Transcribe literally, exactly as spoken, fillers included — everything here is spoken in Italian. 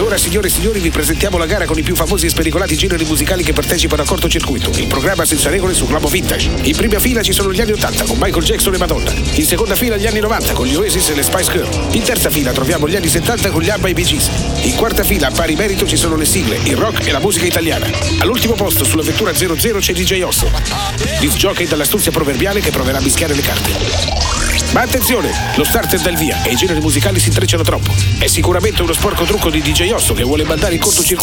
ora, signore e signori, vi presentiamo la gara con i più famosi e spericolati generi musicali che partecipano a cortocircuito. Il programma senza regole su Globo Vintage. In prima fila ci sono gli anni ottanta con Michael Jackson e Madonna. In seconda fila gli anni novanta con gli Oasis e le Spice Girl. In terza fila troviamo gli anni settanta con gli ABBA e i Bee Gees. In quarta fila, a pari merito, ci sono le sigle, il rock e la musica italiana. All'ultimo posto, sulla vettura zero zero, c'è D J Osso, disc jockey dall'astuzia proverbiale che proverà a mischiare le carte. Ma attenzione, lo starter dà il via e i generi musicali si intrecciano troppo. È sicuramente uno sporco trucco di D J Osso che vuole mandare in cortocircuito